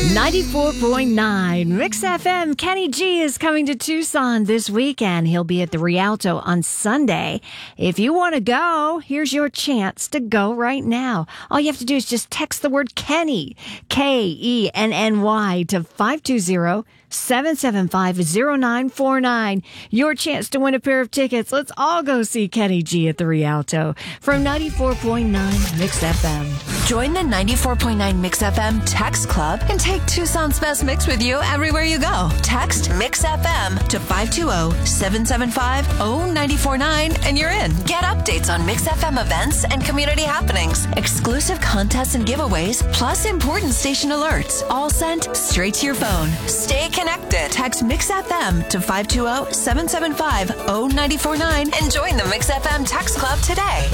94.9 Mix FM. Kenny G is coming to Tucson this weekend. He'll be at the Rialto on Sunday. If you want to go, here's your chance to go right now. All you have to do is just text the word Kenny, Kenny, to 520-775-0949. Your chance to win a pair of tickets. Let's all go see Kenny G at the Rialto from 94.9 Mix FM. Join the 94.9 Mix FM Text Club and take Tucson's best mix with you everywhere you go. Text Mix FM to 520-775-0949 and you're in. Get updates on Mix FM events and community happenings, exclusive contests and giveaways, plus important station alerts, all sent straight to your phone. Stay connected. Text Mix FM to 520-775-0949 and join the Mix FM Text Club today.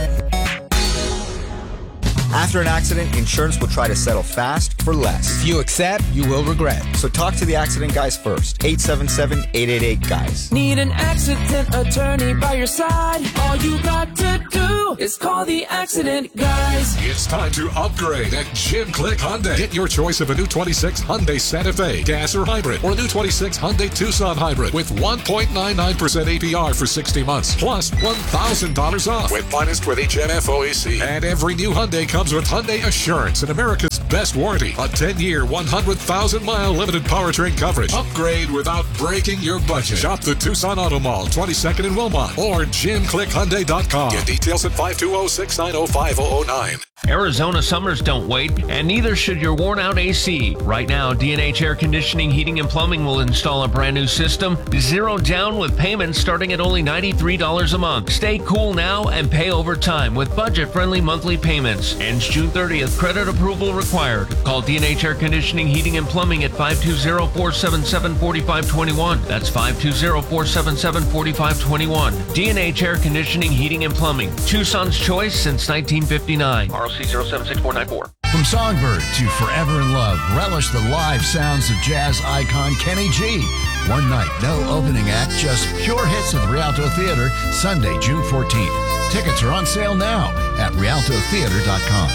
After an accident, insurance will try to settle fast for less. If you accept, you will regret. So talk to the accident guys first. 877-888-GUYS. Need an accident attorney by your side? All you got to do is call the accident guys. It's time to upgrade at Jim Click Hyundai. Get your choice of a new 26 Hyundai Santa Fe, gas or hybrid, or a new 26 Hyundai Tucson hybrid with 1.99% APR for 60 months, plus $1,000 off when financed with HMF OAC. And every new Hyundai comes with Hyundai Assurance and America's best warranty. A 10-year, 100,000-mile limited powertrain coverage. Upgrade without breaking your budget. Shop the Tucson Auto Mall, 22nd and Wilmot, or JimClickHyundai.com. Get details at 520-690-5009. Arizona summers don't wait, and neither should your worn-out AC. Right now, D&H Air Conditioning, Heating, and Plumbing will install a brand new system, 0 down with payments starting at only $93 a month. Stay cool now and pay over time with budget-friendly monthly payments. Ends June 30th. Credit approval required. Call D&H Air Conditioning, Heating, and Plumbing at 520-477-4521. That's 520-477-4521. D&H Air Conditioning, Heating, and Plumbing. Tucson's choice since 1959. ROC 076494. From Songbird to Forever in Love, relish the live sounds of jazz icon Kenny G. One night, no opening act, just pure hits at the Rialto Theater, Sunday, June 14th. Tickets are on sale now at rialtotheater.com.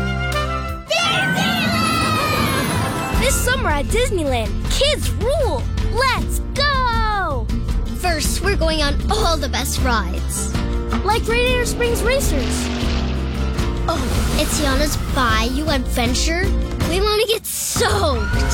This summer at Disneyland, kids rule! Let's go! First, we're going on all the best rides. Like Radiator Springs Racers. Oh, it's Tiana's Bayou Adventure. We want to get soaked.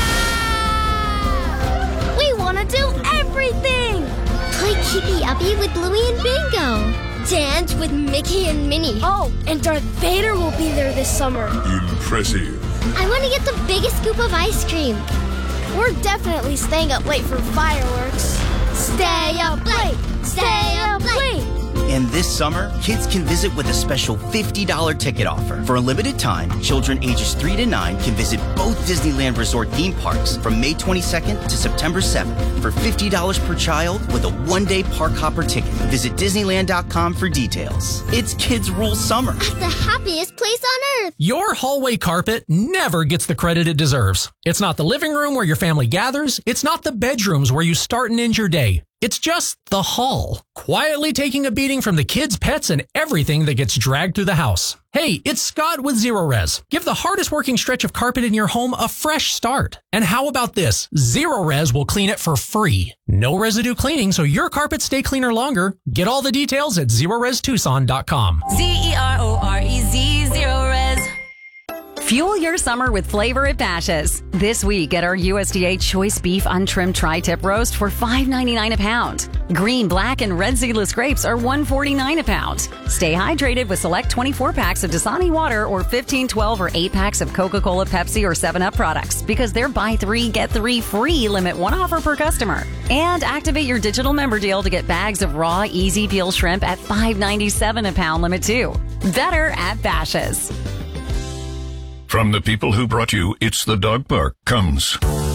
Yeah! We want to do everything! Play Keepy Uppy with Bluey and Bingo. Dance with Mickey and Minnie. Oh, and Darth Vader will be there this summer. Impressive. I want to get the biggest scoop of ice cream. We're definitely staying up late for fireworks. Stay up late! Stay up late! And this summer, kids can visit with a special $50 ticket offer. For a limited time, children ages 3 to 9 can visit both Disneyland Resort theme parks from May 22nd to September 7th for $50 per child with a one-day park hopper ticket. Visit Disneyland.com for details. It's Kids Rule Summer. At the happiest place on earth. Your hallway carpet never gets the credit it deserves. It's not the living room where your family gathers. It's not the bedrooms where you start and end your day. It's just the hall, quietly taking a beating from the kids, pets, and everything that gets dragged through the house. Hey, it's Scott with Zerorez. Give the hardest working stretch of carpet in your home a fresh start. And how about this? Zerorez will clean it for free. No residue cleaning, so your carpets stay cleaner longer. Get all the details at ZerorezTucson.com. ZEROREZ, Zerorez. Fuel your summer with flavor at Bashas'. This week, get our USDA choice beef untrimmed tri-tip roast for $5.99 a pound. Green, black, and red seedless grapes are $1.49 a pound. Stay hydrated with select 24 packs of Dasani water or 15, 12, or 8 packs of Coca-Cola, Pepsi, or 7-Up products because they're buy 3, get 3 free, limit 1 offer per customer. And activate your digital member deal to get bags of raw, easy peel shrimp at $5.97 a pound, limit 2. Better at Bashas'. From the people who brought you It's the Dog Park comes